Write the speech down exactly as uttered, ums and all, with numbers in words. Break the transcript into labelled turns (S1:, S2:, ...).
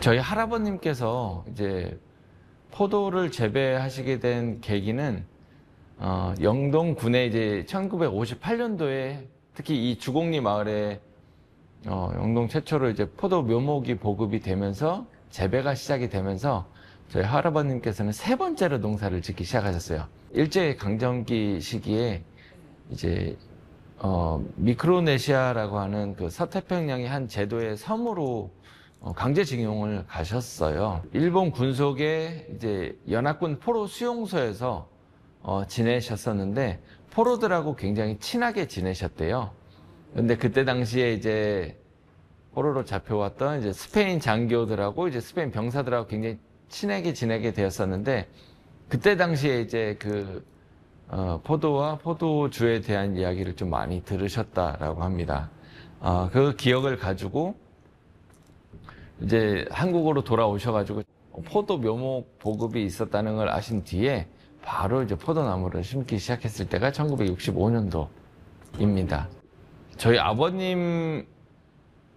S1: 저희 할아버님께서 이제 포도를 재배하시게 된 계기는 어, 영동군에 이제 천구백오십팔 년도에 특히 이 주곡리 마을에 어, 영동 최초로 이제 포도 묘목이 보급이 되면서 재배가 시작이 되면서 저희 할아버님께서는 세 번째로 농사를 짓기 시작하셨어요. 일제 강점기 시기에 이제 어, 미크로네시아라고 하는 그 서태평양의 한 제도의 섬으로 어, 강제징용을 가셨어요. 일본 군속의 이제 연합군 포로 수용소에서 어, 지내셨었는데 포로들하고 굉장히 친하게 지내셨대요. 근데 그때 당시에 이제 포로로 잡혀왔던 이제 스페인 장교들하고 이제 스페인 병사들하고 굉장히 친하게 지내게 되었었는데 그때 당시에 이제 그 어, 포도와 포도주에 대한 이야기를 좀 많이 들으셨다라고 합니다. 어, 그 기억을 가지고 이제 한국으로 돌아오셔가지고 포도 묘목 보급이 있었다는 걸 아신 뒤에 바로 이제 포도나무를 심기 시작했을 때가 천구백육십오 년도입니다. 저희 아버님